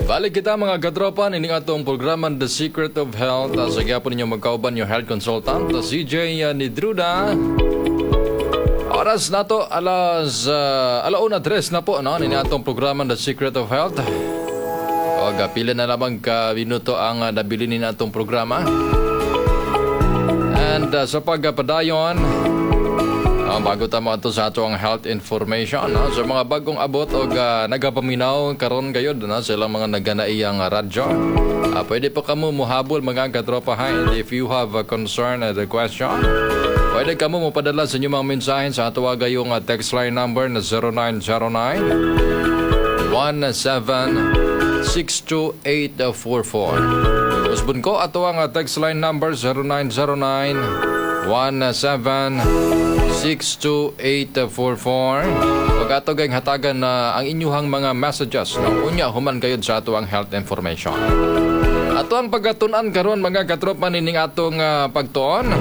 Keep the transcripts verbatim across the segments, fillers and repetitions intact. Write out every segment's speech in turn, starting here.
Balik kita mga katropa, nining atong programa The Secret of Health. Uh, sa po ninyo magkauban yung health consultant, uh, C J uh, Nidruda. Oras na to, alas, uh, alauna tres na po, no? Nining atong programa The Secret of Health. O, pila na lamang ka minuto ang uh, nabili nina atong programa. And uh, sa pagpadayon, Uh, bago tamo ito sa ato ang health information, no? Sa mga bagong abot o uh, nagapaminaw karon gayod, no? Sila mga naganaiyang radyo, uh, pwede pa kamo muhabol mga katropa, ha? And if you have a concern or a question, pwede kamo mupadala sa inyong mga mensahe sa ato gayong uh, text line number na zero nine zero nine, one seven six two eight four four. Usbon ko ato ang uh, text line number zero nine zero nine, one seven six two eight four four. Pag ato gayong hatagan na ang inyuhang mga messages, no? Unya human kayod sa ato ang health information. Ato ang pagatunan karon mga katropa nining atong uh, pagtuon.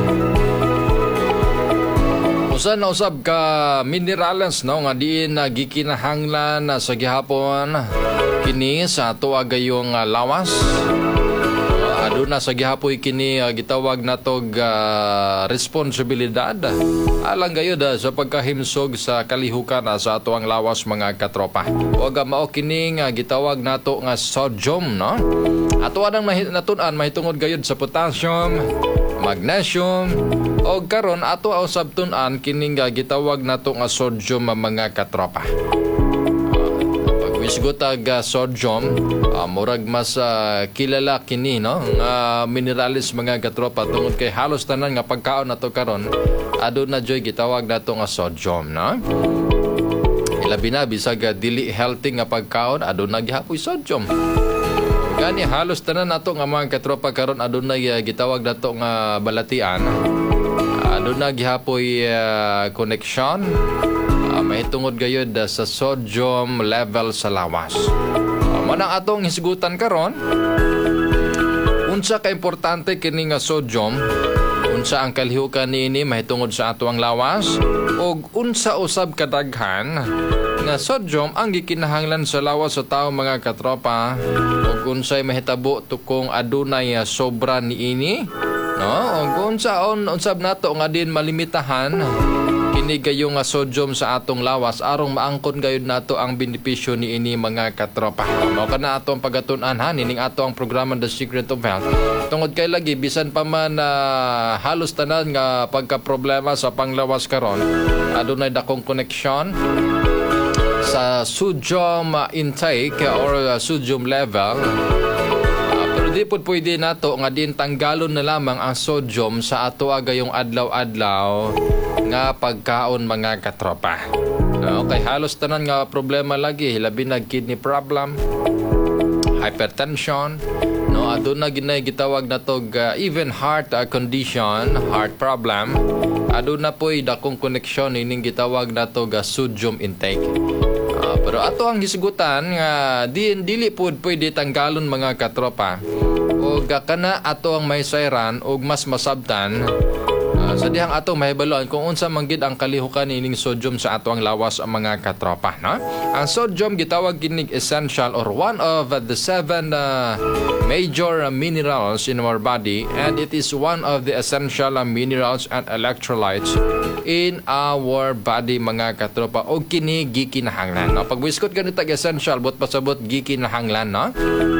Usa na usab ka minerals, no, nga diin na uh, gikinahanglan uh, sa gihapon kini sa ato gayong uh, lawas. Aduna sa gihapoy kini uh, gitawag natog uh, responsibilidad alang gayud uh, sa pagkahimsog sa kalihukan uh, sa ato ang lawas mga katropa. Ug uh, mao kini uh, gitawag nato nga sodium, no? Ato anang natun-an mahitungod gayud sa potassium, magnesium, o karon ato usab tun-an kini uh, gitawag nato nga sodium uh, mga katropa. Isgotag uh, sodium, uh, murag mas uh, kilala kini, no? Uh, minerals mga katropa tungod kay halos tanan nga pagkaon nato karon aduna joy gitawag nato nga sodium, no? Ilabi na bisag uh, dili healthy nga pagkaon aduna gihapoy sodium. Gani halos tanan nato nga mga katropa karon aduna uh, gitawag nato nga balatian. Aduna gihapoy uh, connection. Uh, mahitungod gayud uh, sa sodium level sa lawas. Uh, manang atong hisgutan karon, unsa ka importante kini nga sodium, unsa ang kalihukan niini mahitungod sa ato ang lawas, ug unsa usab kadaghan nga sodium ang gikinahanglan sa lawas sa tawo mga katropa, ug unsay mahitabo tukong adunay uh, sobra niini, no? Ug unsa on unsab nato nga din malimitahan kini gayong nga sodium sa atong lawas arong maangkon gayud nato ang benepisyo niini mga katropa. Mao kana ato ang pagatun-an, ha, nining ato ang programa The Secret of Health. Tungod kay lagi bisan pa man uh, halos tanan nga pagka problema sa panglawas karon, adunay dakong connection sa sodium intake or uh, sodium level. Di po pwede nato nga din tanggalon na lamang ang sodium sa ato gayong adlaw-adlaw nga pagkaon mga katropa. Okay, halos tanan nga problema lagi, labi na kidney problem, hypertension, no, aduna ginay gitawag natog uh, even heart uh, condition, heart problem. Aduna po'y dakong connection ining gitawag natog uh, sodium intake. Uh, pero ato ang hisgutan nga di dili pud pwede tanggalon mga katropa. Og kana ato ang may sayran og mas masabtan uh, sa dihang ato mahibaluan kung unsa man gid ang kalihukan ining sodium sa ato ang lawas ang mga katropa, no? Ang sodium gitawag kinig essential or one of the seven uh, major uh, minerals in our body, and it is one of the essential uh, minerals and electrolytes in our body mga katropa. Og kini gikinahanglan, no? Pag wiskot ganito tag essential but pasabot gikinahanglan, no?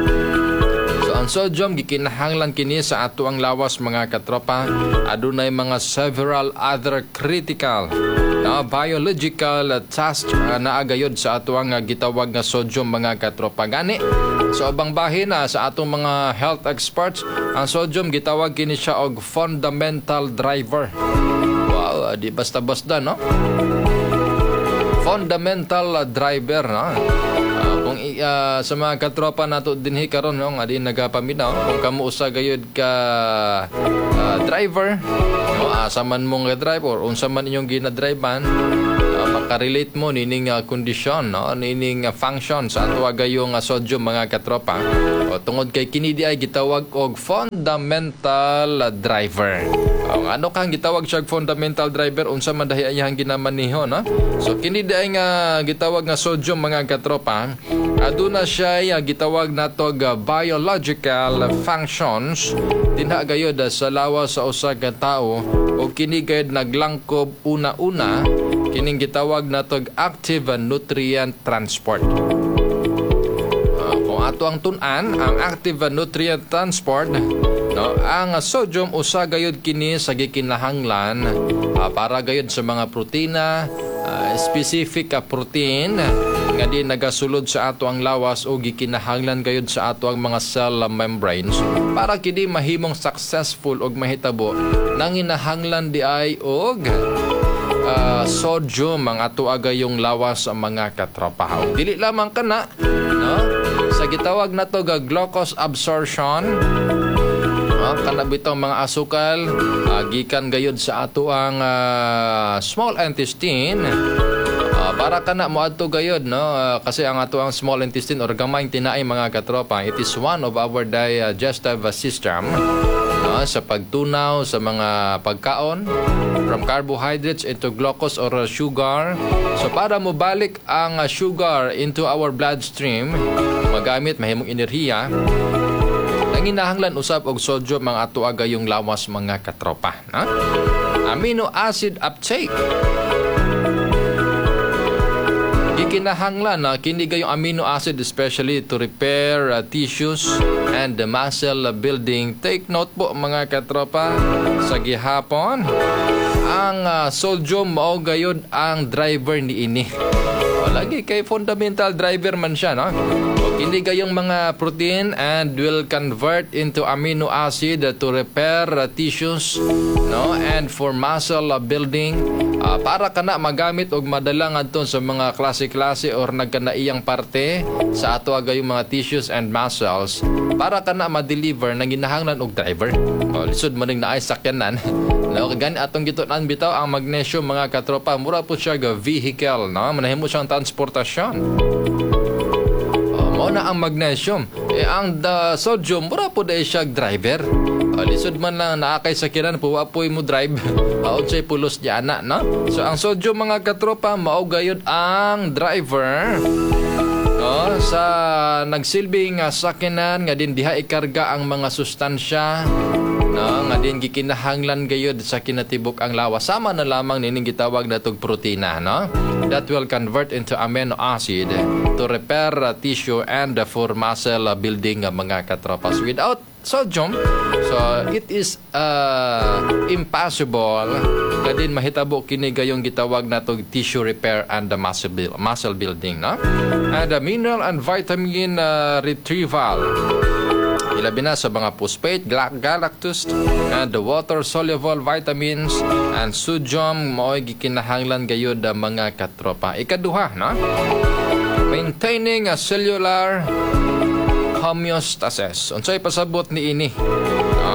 Ang sodium gikinahanglan kini sa ato ang lawas mga katropa. Adunay mga several other critical na biological task uh, na agayod sa ato ang uh, gitawag nga sodium mga katropa. Gani sa ubang bahin uh, sa atong mga health experts, ang sodium gitawag kini siya og fundamental driver. Wow, uh, di basta-basta, no? Fundamental uh, driver, no? Kung uh, sa mga katropa nato dinhi karon, no, nga din nagapaminaw kung kamo usa gayud ka uh, driver, no, asa man mong drive or unsa man inyong ginadrivean, uh, makarelate mo nining uh, kondisyon, no? Nining uh, function sa ato gayong uh, sodium mga katropa. O tungod kay kini di ay gitawag og fundamental uh, driver. O ano kang gitawag siya fundamental driver unsa man dahi ayang ginamaniho, no? So kini di ay nga gitawag nga sodium mga katropa, aduna siya uh, gitawag natog uh, biological functions dinha gayud uh, sa lawas sa usa ka tawo o kini gayud naglangkob una-una kining gitawag natog active nutrient transport. Uh, kung ato ang tun-an ang active nutrient transport, no, ang sodium usa gayud kini sa gikinahanglan uh, para gayud sa mga protina, uh, specific uh, protein nga di nagasulod sa ato ang lawas o gikinahanglan gayud sa ato ang mga cell membranes para kini mahimong successful og mahitabo nanginahanglan di ay og uh, sodium ang ato agayong lawas ang mga katropa. Dili lamang kana, no, sa gitawag nato ga glucose absorption, no, kana bitong mga asukal uh, gikan gayud sa ato ang uh, small intestine. Uh, para kana mo adto gayud, no, uh, kasi ang ato ang small intestine or gamayng tinaay mga katropa, it is one of our digestive system, no, sa pagtunaw sa mga pagkaon from carbohydrates into glucose or sugar. So para mo balik ang uh, sugar into our bloodstream magamit mahimong enerhiya, nanginahanglan usab og sodium mga ato agayong lawas mga katropa, no? Amino acid uptake. Kinahanglan na kini gayong amino acid especially to repair uh, tissues and the muscle building. Take note po mga katropa, sa gihapon ang uh, sodium mao gayud ang driver ni ini. O, lagi kay fundamental driver man siya, no? O, kini gayong mga protein and will convert into amino acid to repair uh, tissues, no, and for muscle uh, building. Uh, para kana magamit og madalang adto sa mga klase-klase or nagkanaiyang parte sa ato agayong mga tissues and muscles para kana ma-deliver nang ginahanglan og driver. O, lisod man ning naay sakyanan. No, gani atong gitunan bitaw ang magnesium mga katropa, mura po siya ga vehicle, no, manahimo siyang transportasyon. O, mao na ang magnesium. Eh ang the sodium mura po dai siya driver. O, lisod man lang naakay sakyanan po apoy mo drive. Outside pulos di ana, no? So ang sodium mga katropa mao gayud ang driver, no, sa nagsilbing uh, sakyanan nga din diha ikarga ang mga sustansya, no, nga din gikinahanglan gayud sa kinatibuk ang lawas sama na lamang nining gitawag natog protina, no, that will convert into amino acid to repair uh, tissue and uh, for muscle uh, building uh, mga katropas. Without sodium, so it is uh, impossible kadin mahitabo kini gayong gitawag natog tissue repair and the muscle build, muscle building, no, and the mineral and vitamin uh, retrieval. Ilabi na sa mga phosphate, galactose, and the water-soluble vitamins and sodium mo'y gikinahanglan gayud ang mga katropa. Ikaduha, no? Maintaining a cellular homeostasis. Unsay pasabot ni ini? No?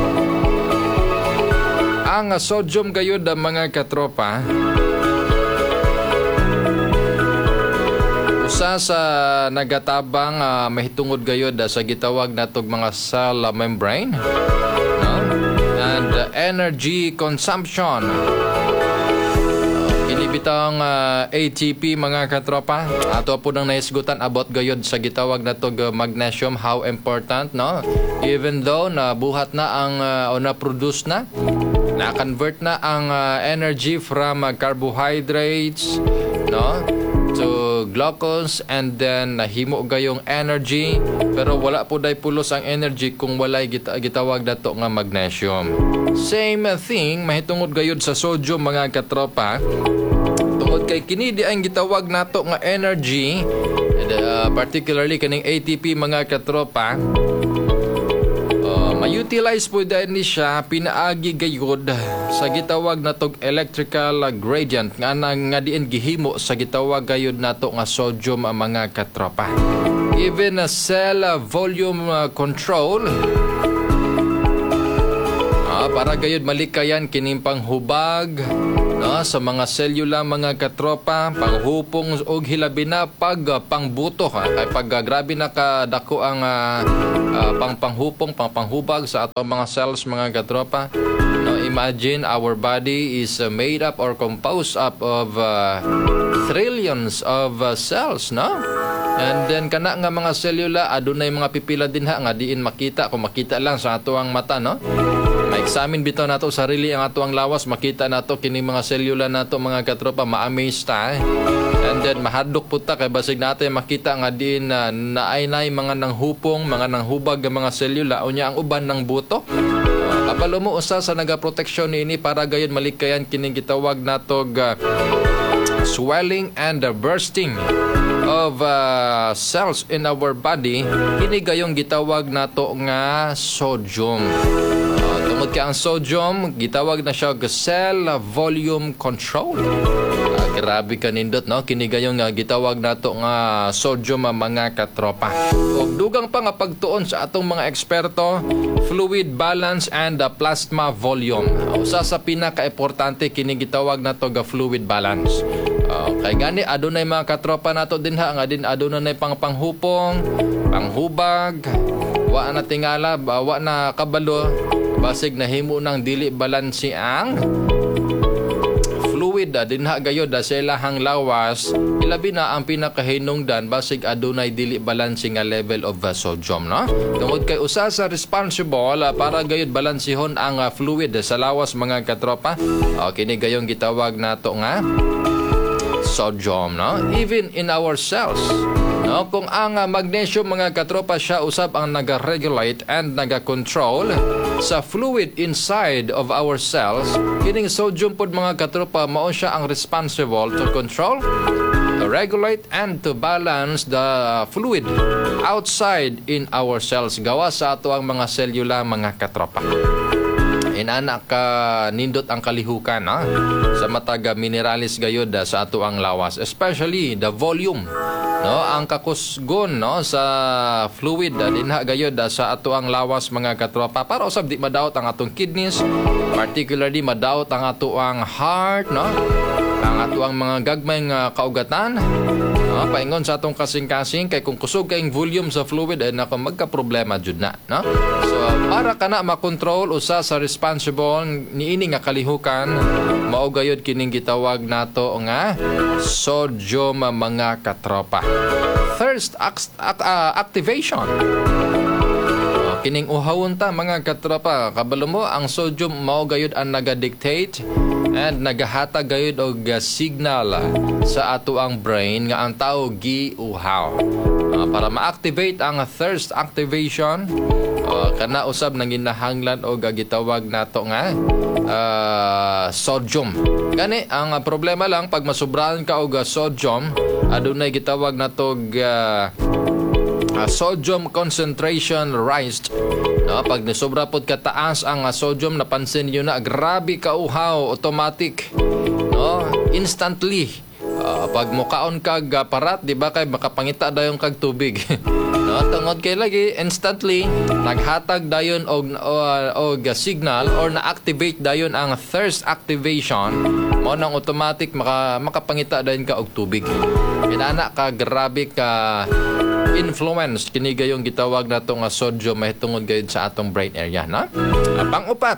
Ang sodium gayud ang mga katropa usa sa nagatabang uh, mahitungod gayud uh, sa gitawag natog mga cell uh, membrane, no, and uh, energy consumption. Uh, Inibitang uh, A T P mga katropa, ato po nang naisgutan abot gayud sa gitawag natog uh, magnesium, how important, no, even though na buhat na ang uh, o na produce na na-convert na ang uh, energy from uh, carbohydrates, no, to glucose, and then nahimo gayong energy, pero wala po day pulos ang energy kung walay gita gitawag dato nga magnesium. Same thing mahitungod gayud sa sodium mga katropa, tungod kay kini di ang gitawag nato nga energy, uh, particularly kaning A T P mga katropa, ma-utilize po dahil ni siya pinaagi gayud sa gitawag natog electrical gradient nga nang nga diin gihimo sa gitawag gayud nato nga sodium ang mga katropa. Even a cell volume control, uh, Ah, para gayud malikayan kining panghubag no, sa mga selula mga katropa, panghupong og hilabi na pag uh, pangbuto ha. Kay pag uh, grabe na kadako ang uh, uh, pang panghupong, pang panghubag sa atong mga cells mga katropa. No, imagine our body is uh, made up or composed up of uh, trillions of uh, cells, no? And then kana nga mga selula adunay mga pipila din ha nga diin makita, kung makita lang sa ato ang mata, no? Ma-examine bitaw nato sarili ang ato ang lawas, makita nato kini mga selula nato mga katropa, ma-amaze ta. Eh. And then mahadlok puta kay basig natin makita nga diin na uh, naay-nay mga nanghupong, mga nanghubag nga mga selula unya ang uban ng buto. Uh, kabalo mo usa sa nagaproteksyon ini para gayud malikayan kining gitawag natog uh, swelling and uh, bursting of uh, cells in our body, kini gayong gitawag nato nga sodium. Uh, tungod kay ang sodium gitawag na siya cell volume control. Uh, grabe kanindot, no? Kini gayong uh, gitawag nato nga sodium uh, mga katropa. Og dugang pa nga pagtuon sa atong mga eksperto, fluid balance and uh, plasma volume. Uh, usa sa pinaka-importante kini gitawag nato nga fluid balance. Uh, kay gani adunay mga katropa nato din ha nga din adunay pang panghupong, panghubag, wa na tingala, wa na kabalo, basig nahimo nang dili balansi ang fluid din ha gayod sa ilahang lawas, ilabi na ang pinakahinungdan basig adunay dili balansi nga level of uh, sodium, no? Tungod kay usa sa responsible uh, para gayod balansihon ang uh, fluid sa lawas mga katropa. Uh, kini gayong gitawag nato nga sodium, no? Even in our cells, no? Kung ang uh, magnesium mga katropa siya usab ang naga-regulate and naga-control sa fluid inside of our cells, kining sodium pod mga katropa mao siya ang responsible to control, to regulate and to balance the fluid outside in our cells gawa sa ato ang mga selula mga katropa. Inana ka nindot ang kalihukan ha? Sa mataga mineralis gayod sa ato ang lawas, especially the volume, no? Ang kakusgon, no? Sa fluid dinha gayod sa ato ang lawas mga katropa para usab di madaot ang atong kidneys, particularly madaot ang ato ang heart, no? Ang ato ang mga gagmay nga kaugatan. No, paingon sa atong kasing-kasing kay kung kusog kayong volume sa fluid ay naka magka-problema jud na, no? So para kana makontrol usa sa responsible niini nga kalihukan, mao gayud kining gitawag nato nga sodium mga katropa. Thirst act, act, uh, activation. Uh, kining uhawon ta mga katropa, kabalo mo ang sodium mao gayud ang naga-dictate and nagahatag gayud og signal sa ato ang brain nga ang tao giuhaw. Uh, para ma-activate ang thirst activation, uh, kana usab nang ginahanglan og gitawag nato nga uh, sodium. Gani ang uh, problema lang pag masubrahan ka og uh, sodium, adunay gitawag nato uh, uh, sodium concentration rise. No, pag nasobra pod kataas ang uh, sodium, napansin niyo na grabe ka uhaw, automatic, no, instantly. Uh, pag mukaon kag uh, parat, di ba kay makapangita dayon kag tubig. No, tungod kay lagi instantly naghatag dayon og uh, og uh, signal or na-activate dayon ang thirst activation, mo nang automatic maka, makapangita dayon ka og tubig. Inana ka grabe ka influence kini gayong gitawag nato nga sodium mahitungod gayud sa atong brain area, na. Uh, pang-upat,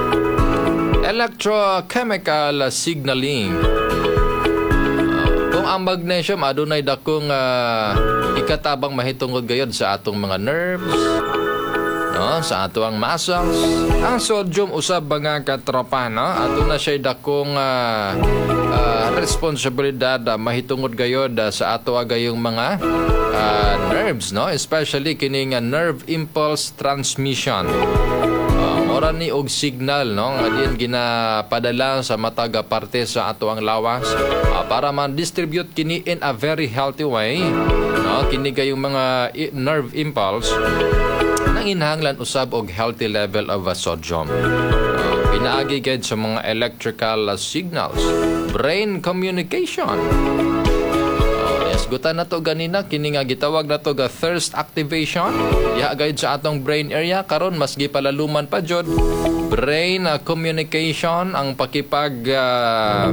electrochemical signaling. Uh, kung ang magnesium adunay dakong uh, ikatabang mahitungod gayud sa atong mga nerves, no, sa ato ang muscles, ang sodium usab mga katropa, no, ato na siya dakong uh, uh, responsibilidad uh, mahitungod gayud uh, sa ato agayong mga uh, nerves, no, especially kining uh, nerve impulse transmission. Uh, ora ni og signal, no, nga diin ginapadala sa mataga parte sa ato ang lawas uh, para man-distribute kini in a very healthy way, no, kini gayong mga nerve impulse inhanglan usab og healthy level of uh, sodium. Uh, pinaagi gayud sa mga electrical uh, signals, brain communication. Uh, Isgutan na to ganina kini nga gitawag na to ga thirst activation. Diha gayud sa atong brain area karon mas gipalaluman pa jud brain uh, communication ang pakipag uh,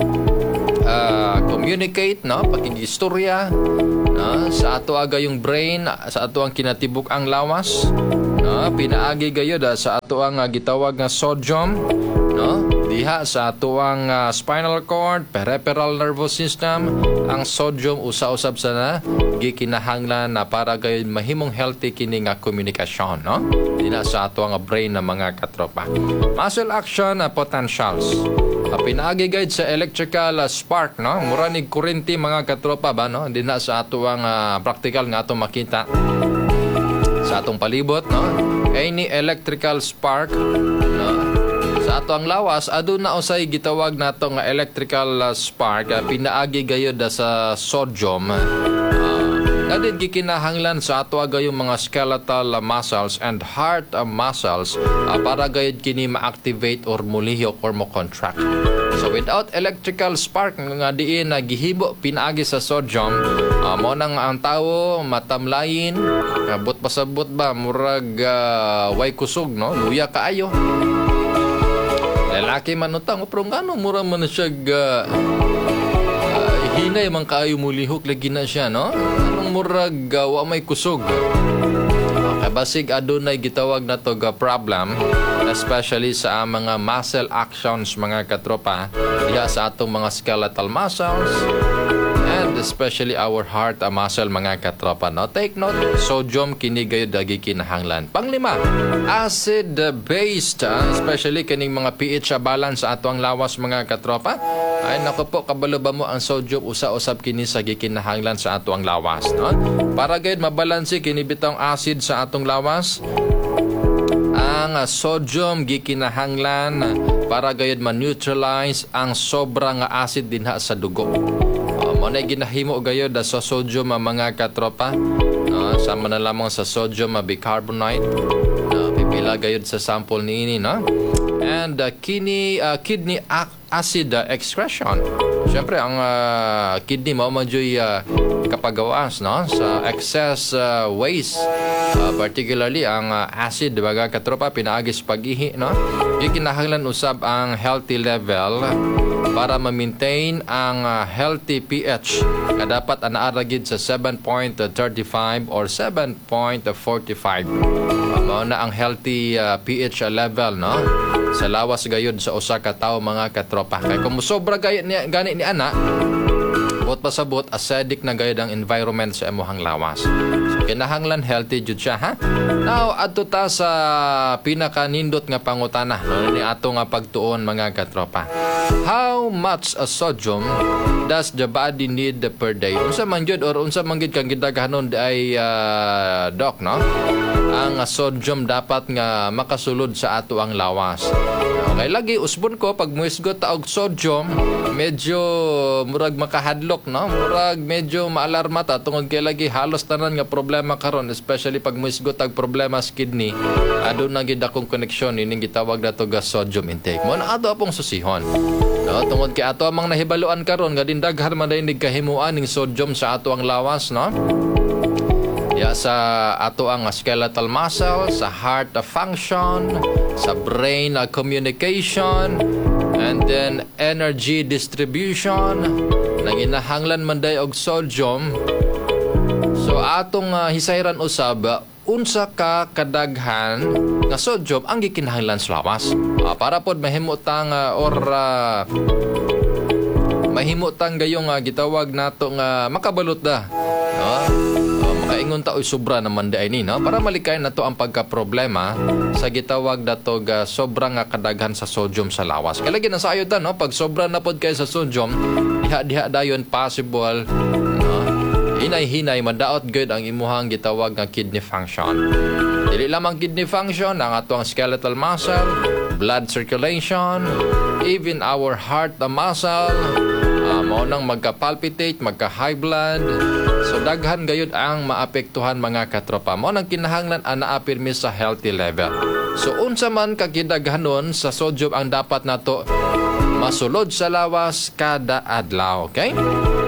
uh, communicate no pakigistorya no sa ato aga yung brain sa ato ang kinatibuk ang lawas no pinaagi gayud uh, sa ato ang uh, gitawag nga sodium no diha sa ato ang uh, spinal cord, peripheral nervous system, ang sodium usa-usab sa na gikinahanglan na para gayud mahimong healthy kini nga komunikasyon no dinha sa ato ang brain na mga katropa. Muscle action uh, potentials. Uh, pinaagi gayud sa electrical uh, spark no mura nig kurente mga katropa ba no dinha sa ato ang uh, practical nga ato makita sa atong palibot no any electrical spark no sa ato ang lawas aduna usay gitawag nato nga electrical uh, spark uh, pinaagi gayud uh, sa sodium uh, kadid gikinahanglan sa ato agayong mga skeletal uh, muscles and heart uh, muscles uh, para gayud kini ma-activate or mulihok or mo-contract. So without electrical spark nga diin na uh, gihibo pinaagi sa sodium uh, mo nang ang tawo matamlayin kabot pasabot ba murag uh, way kusog no luya kaayo. Lalaki man utang pero ngano mura man siya uh, uh, hinay man kaayo mulihok lagi na siya no anong murag uh, wa may kusog. Okay, basig adunay gitawag na to ga problem especially sa mga muscle actions mga katropa diha sa atong mga skeletal muscles and especially our heart uh, muscle mga katropa no take note sodium kini gayud dagi kinahanglan. Panglima acid based uh, especially kining mga pH uh, balance sa ato ang lawas mga katropa ay nako po kabalo ba mo ang sodium usa-usab kini sa gikinahanglan sa ato ang lawas no para gayud mabalanse kini bitong acid sa atong lawas ang uh, sodium gikinahanglan para gayud ma-neutralize ang sobrang uh, acid dinha sa dugo. Mo na ginahimo gayud sa sodium uh, mga katropa uh, sama na lamang sa sodium uh, bicarbonate uh, pipila gayud sa sample niini no and uh, kini uh, kidney acid uh, excretion. Siyempre ang uh, kidney mao majoy uh, kapagawas no sa excess uh, waste uh, particularly ang uh, acid mga katropa pinaagis pag-ihi no gikinahanglan usab ang healthy level para ma-maintain ang uh, healthy pH nga dapat anaara gid sa seven point three five or seven point four five. Uh, mao na ang healthy uh, pH level no sa lawas gayud sa usa ka tawo mga katropa. Kay kung mosobra gayud ni gani ni ana bot pasabot acidic na gayud ang environment sa imong lawas. So kinahanglan healthy jud siya ha. Now adto ta sa pinakanindot nga pangutana no ni ato nga pagtuon mga katropa. How much a sodium does the body need per day? Unsa man jud or unsa man gid kang gidaghanon ay uh, doc no? Ang sodium dapat nga makasulod sa ato ang lawas. Okay, lagi usbon ko pag muisgot ta og sodium, medyo murag makahadlok no? Murag medyo maalarma ta tungod kay lagi halos tanan nga problema karon especially pag muisgot tag problema sa kidney. Aduna gid akong koneksyon ining gitawag nato ga sodium intake. Mo na ato apong susihon. No, tungod kay ato amang nahibaluan karon nga din daghan man dinig kahimuan ning sodium sa ato ang lawas no? Ya sa ato ang skeletal muscle, sa heart function, sa brain communication, and then energy distribution. Nanginahanglan man day og sodium. So atong uh, hisayran usab unsa ka kadaghan nga sodium ang gikinahanglan sa lawas. Uh, para pod mahimutang uh, or uh, mahimutang gayong uh, gitawag nato nga makabalot da. No? Kaingon ta oy sobra naman day ni no para malikay nato ang pagka-problema sa gitawag dato ga sobrang nga kadaghan sa sodium sa lawas. Kay lagi na sa ayuda no pag sobra na pod kay sa sodium diha-diha dayon possible no hinay-hinay madaot gud ang imuhang gitawag nga kidney function. Dili lamang kidney function ang atong skeletal muscle, blood circulation, even our heart muscle uh, mao nang magka-palpitate, magka-high blood. So daghan gayud ang maapektuhan mga katropa. Mao nang kinahanglan ana apirmi sa healthy level. So unsa man kagidaghanon sa sodium ang dapat nato masulod sa lawas kada adlaw, okay?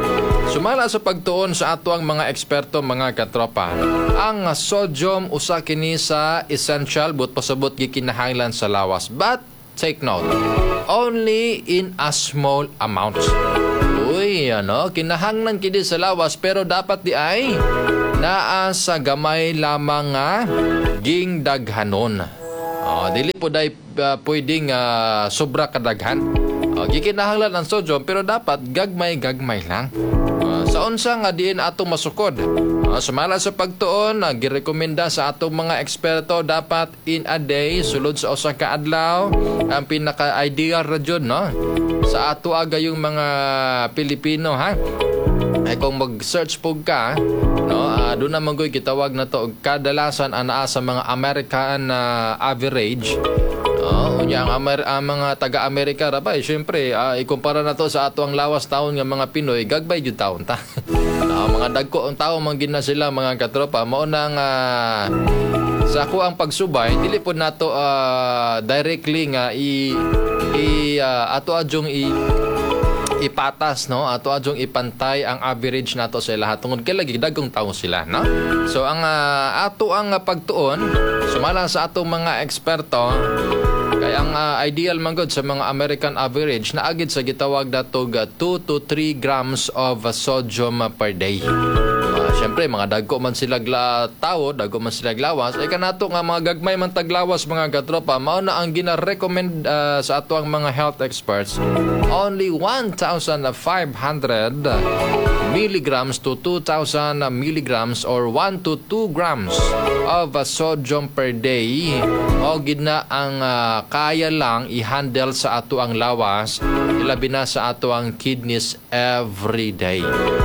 Sumala sa pagtuon sa ato ang mga eksperto mga katropa, ang sodium usa kini sa essential but pasabot gikinahanglan sa lawas. But take note, only in a small amount. Uy, ano, kinahanglan kini sa lawas pero dapat di ay naa sa gamay lamang nga ging daghanon. Oh, dili po day uh, pwedeng uh, sobra kadaghan. Oh, gikinahanglan ang sodium pero dapat gagmay-gagmay lang. Uh, sa unsa nga diin atong masukod. Uh, sumala sa pagtuon, uh, girekomenda sa atong mga eksperto dapat in a day sulod sa usa ka adlaw ang pinaka-ideal ra jud no. Sa ato aga yung mga Pilipino ha. Ay kung mag-search po ka, no, uh, doon naman ko'y kitawag na to kadalasan anaa sa mga American uh, average. No, unya ang, Amer- ang mga taga-Amerika ra ba, eh, syempre, uh, ikumpara na to sa ato ang lawas taon nga mga Pinoy, gagbay jud taon ta. No, mga dagko ang tao man gid na sila mga katropa, mao nang uh, sa ako ang pagsubay, dili po nato uh, directly nga i, i uh, ato adjong i ipatas no ato adjong ipantay ang average nato sa lahat tungod kay lagi dagkong tawo sila no. So ang uh, ato ang uh, pagtuon sumala sa atong mga eksperto kay ang uh, ideal man gud sa mga American average na agid sa gitawag datog uh, two to three grams of uh, sodium uh, per day. Uh, Siyempre, mga dagko man sila gla tao, dagko man sila glawas. Ay kanato nga mga gagmay man taglawas mga katropa, mao na ang gina-recommend uh, sa ato ang mga health experts. Only one thousand five hundred milligrams to two thousand milligrams or one to two grams of uh, sodium per day. O gina ang uh, kaya lang i-handle sa ato ang lawas, ilabi na sa ato ang kidneys every day.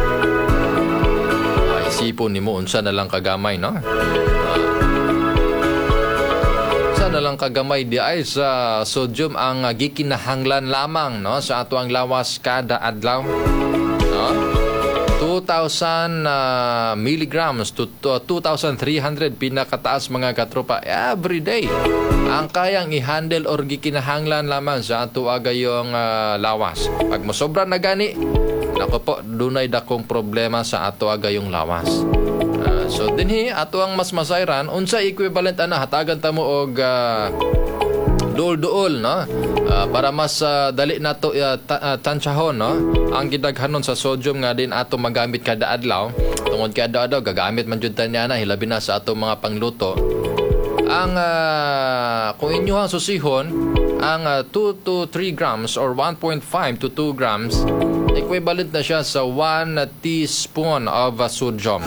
Isipon ni mo, unsa na lang kagamay, no? Unsa na lang kagamay di ay sa sodium ang uh, gikinahanglan lamang, no? Sa ato ang lawas kada adlaw, no? two thousand uh, milligrams to uh, two thousand three hundred pinakataas mga katropa every day. Ang kayang i-handle or gikinahanglan lamang sa ato agayong uh, lawas. Pag mosobra na gani, nako po, dunay dakong problema sa ato agayong lawas. Uh, so dinhi ato ang mas masayran unsa equivalent ana hatagan ta mo og uh, duol-duol no uh, para mas uh, dali nato uh, ta- uh, tansyahon no ang gidaghanon sa sodium nga din ato magamit kada adlaw tungod kay adlaw gagamit man jud ta niya na hilabi na sa ato mga pangluto. Ang uh, kung inyohang susihon ang uh, two to three grams or one point five to two grams equivalent na siya sa one teaspoon of uh, sodium.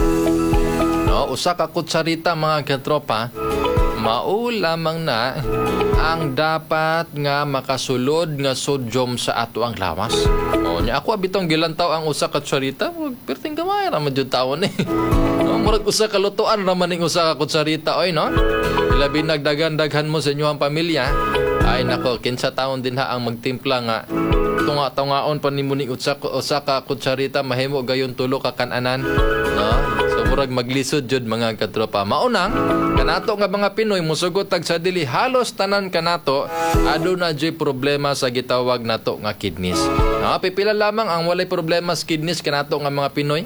No, usa ka kutsarita mga katropa, mao lamang na ang dapat nga makasulod nga sodium sa ato ang lawas. O nya ako abitong gilantaw ang usa ka kutsarita, perting gamay ra man jud taon eh. No, murag usa ka lutuan ra man ning usa ka kutsarita oy no. Labi nagdagan-daghan mo sa inyong pamilya. Ay nako, kinsa taon din ha ang magtimpla nga tunga-tungaon pa nimo ni usa usa ka kutsarita mahimo gayon tulo ka kananan, no? So murag maglisod jud mga katropa. Maunang kanato nga mga Pinoy musugot tag sa dili halos tanan kanato aduna jud problema sa gitawag nato nga kidneys. No, pipila lamang ang walay problema sa kidneys kanato nga mga Pinoy.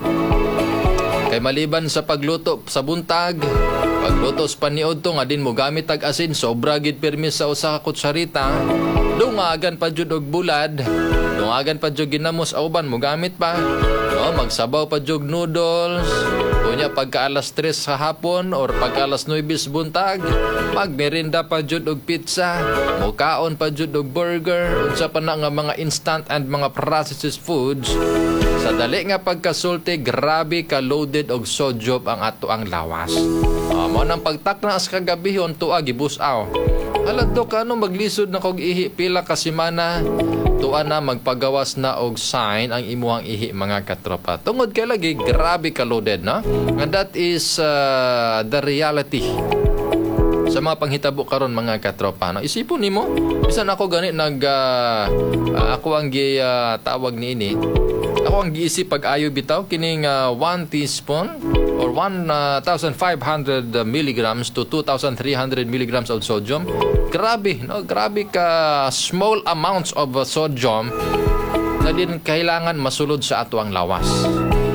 Kay maliban sa pagluto sa buntag, pagluto sa paniod to nga din mo gamit tag asin sobra gid permis sa usa ka kutsarita. Dungagan pa jud og bulad, dungagan pa jud ginamos auban mo gamit pa. No, magsabaw pa jud noodles. Kunya pagka alas tres sa hapon or pagka alas nuwes buntag, magmerienda pa jud og pizza, mukaon pa jud og burger, unsa pa na nga mga instant and mga processed foods. Sa dali nga pagkasulti, grabe ka loaded og sodium ang ato ang lawas. Uh, mo nang pagtakna sa kagabihon tuwa gibusaw. Aladto ka no maglisod na kog ihi pila ka semana. Tuwa na magpagawas na og sign ang imuhang ihi mga katropa. Tungod kay lagi grabe ka loaded no. And that is uh, the reality sa mga panghitabo karon mga katropa no. Isipon nimo bisan ako gani nag uh, uh, ako ang gi uh, tawag ni ini. Ako ang giisip pag-ayo bitaw kining uh, one teaspoon or one thousand five hundred milligrams to two thousand three hundred milligrams of sodium. Grabe, no? Grabe ka small amounts of uh, sodium na din kailangan masulod sa ato ang lawas.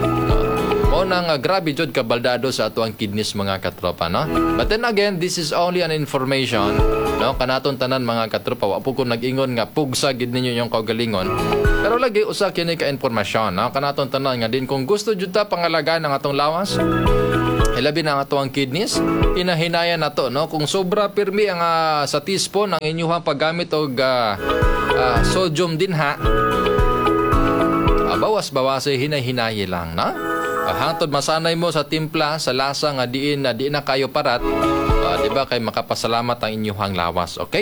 o nang uh, grabe jud kabaldado sa ato ang kidneys mga katropa, no? But then again, this is only an information, no? Kanaton tanan mga katropa, wa po ko nag-ingon nga pugsa gid ninyo yung kaugalingon. Pero lagi usa kini ka informasyon, no? Kanaton tanan nga din kung gusto jud ta pangalagaan ang atong lawas, hilabi na ang ato ang kidneys, hinahinayan na to, no? Kung sobra pirmi ang uh, sa teaspoon ang inyuhang paggamit og uh, uh, sodium din ha, uh, bawas-bawas ay hinay-hinayi lang, no? Uh, hangtod masanay mo sa timpla, sa lasa nga diin na di na kayo parat, uh, di ba kay makapasalamat ang inyuhang lawas, okay?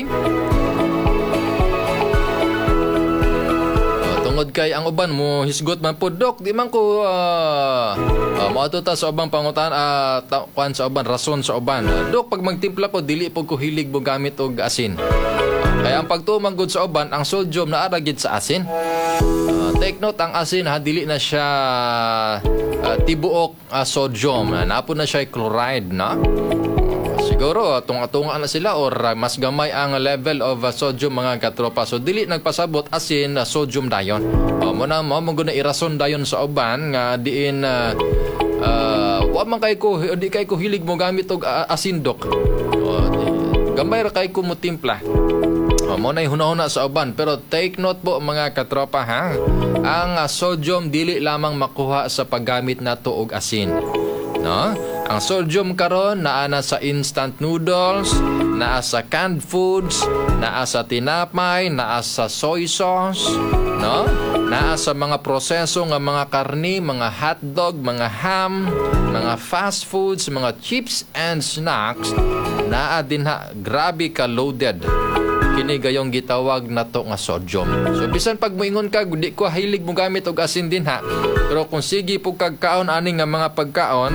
Tungod kay ang uban mo hisgot man po, Dok, di man ko uh, uh, mauto ta sa ubang pangutan, uh, ta, kuan sa uban, rason sa uban. Uh, Dok, pag magtimpla ko, dili po ko hilig mo gamit og asin. Uh, kaya ang pagtumanggod sa uban, ang sodium na aragid sa asin. Uh, take note, ang asin ha, dili na siya uh, tibuok uh, sodium. Uh, napo na siya chloride, na? Siguro, tunga-tunga na sila or uh, mas gamay ang level of uh, sodium mga katropa. So, dili nagpasabot asin uh, sodium dayon. O, mo na mo, mong irason dayon sa uban nga diin uh, uh, wa man kay ko, di kay ko hilig mo gamit og uh, asin, Dok. O, di, gamay ra kay ko mo timpla. O, mo na hunahuna sa uban. Pero take note po mga katropa ha. Ang uh, sodium dili lamang makuha sa paggamit nato og asin. No? Ang sodium karon naa na sa instant noodles, naa sa canned foods, naa sa tinapay, naa sa soy sauce, no? Naa sa mga proseso nga mga karni, mga hotdog, mga ham, mga fast foods, mga chips and snacks, naa din ha, grabe ka loaded. Kini gayong gitawag na to nga sodium. So bisan pag moingon ka, di ko hilig mo gamit og asin din ha. Pero kung sige po kagkaon ani nga mga pagkaon,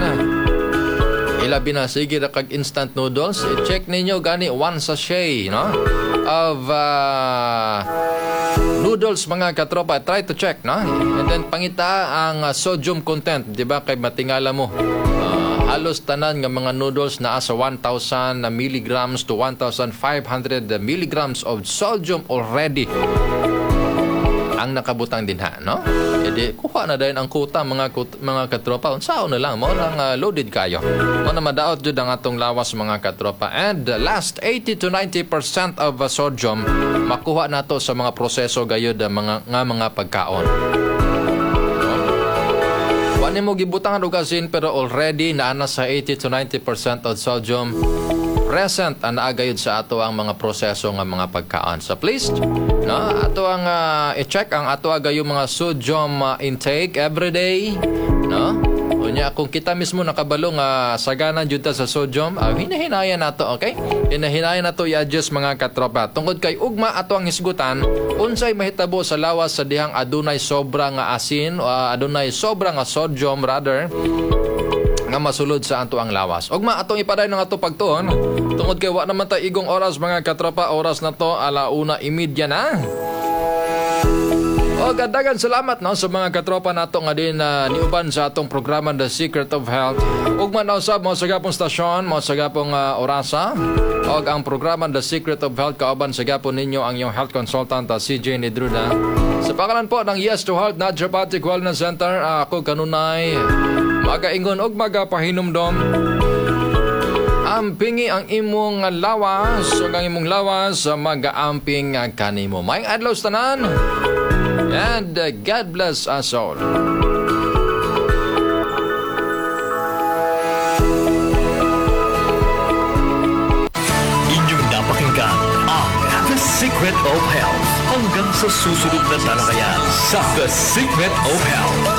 ilabi na sige ra kag instant noodles, i-check ninyo gani one sachet, no? Of uh, noodles mga katropa, try to check, no? And then pangita ang uh, sodium content, di ba? Kay matingala mo. Uh, halos tanan nga mga noodles naa sa one thousand milligrams to one thousand five hundred milligrams of sodium already ang nakabutang din ha, no? Edi kuha na din ang kuta mga kut, mga katropa, unsaon na lang mo nang uh, loaded kayo. Mo na madaot jud ang atong lawas mga katropa. And uh, last eighty to ninety percent of uh, sodium makuha nato sa mga proseso gayud uh, mga nga mga pagkaon. Wa nimo gibutangan og asin pero already naana sa eighty to ninety percent of sodium present ang naagayod sa ato ang mga proseso nga mga pagkaan. So please, no, ato ang uh, i-check ang ato agayong mga sodium uh, intake every day, no? Unya kung kita mismo nakabalo nga sagana jud ta sa sodium, uh, hinahinayan nato, okay? Hinahinayan nato i-adjust mga katropa. Tungod kay ugma ato ang hisgutan, unsay mahitabo sa lawas sa dihang adunay sobra nga asin, uh, adunay sobra nga sodium rather, nga masulod sa ato ang lawas. Ugma atong ipaday ng ato pagtuon. Tungod kay wa naman ta igong oras mga katropa, oras na to alauna imidya na. O gadagan salamat no sa mga katropa nato nga din uh, niuban sa atong programa The Secret of Health. Ugma na usab mo sa gapong stasyon, mo sa gapong uh, orasa. Og ang programa The Secret of Health kauban sa gapon ninyo ang iyong health consultant uh, C J Nidruda. Sa pangalan po ng Yes to Health Naturopathic Wellness Center, uh, ako kanunay magaingon og magapahinumdom. Ampingi ang imong lawas, ug ang imong lawas magaamping kanimo. Maayong adlaw sa tanan. And uh, God bless us all. Inyong napakinggan ang The Secret of Health. Hanggang sa susunod na talakayan sa The Secret of Health.